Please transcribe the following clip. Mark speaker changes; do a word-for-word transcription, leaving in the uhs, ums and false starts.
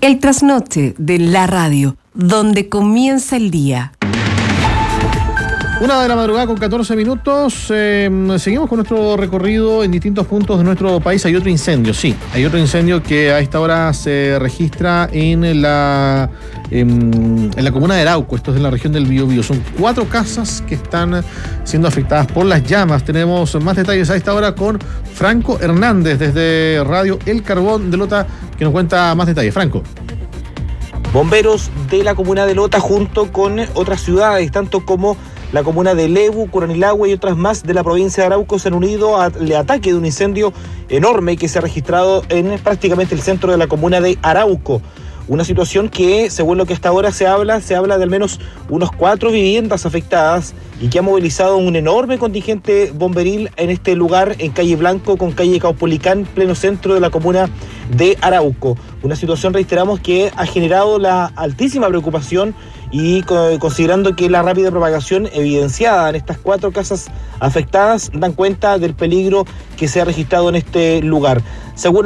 Speaker 1: El trasnoche de la radio, donde comienza el día.
Speaker 2: Una de la madrugada con catorce minutos. Eh, seguimos con nuestro recorrido en distintos puntos de nuestro país. Hay otro incendio, sí. Hay otro incendio que a esta hora se registra en la, en, en la comuna de Arauco. Esto es en la región del Biobío. Son cuatro casas que están siendo afectadas por las llamas. Tenemos más detalles a esta hora con Franco Hernández desde Radio El Carbón de Lota, que nos cuenta más detalles. Franco.
Speaker 3: Bomberos de la comuna de Lota junto con otras ciudades, tanto como la comuna de Lebu, Curanilahue y otras más de la provincia de Arauco, se han unido al ataque de un incendio enorme que se ha registrado en prácticamente el centro de la comuna de Arauco. Una situación que, según lo que hasta ahora se habla, se habla de al menos unos cuatro viviendas afectadas y que ha movilizado un enorme contingente bomberil en este lugar, en calle Blanco con calle Caupolicán, pleno centro de la comuna de Arauco. Una situación, reiteramos, que ha generado la altísima preocupación y considerando que la rápida propagación evidenciada en estas cuatro casas afectadas dan cuenta del peligro que se ha registrado en este lugar. Según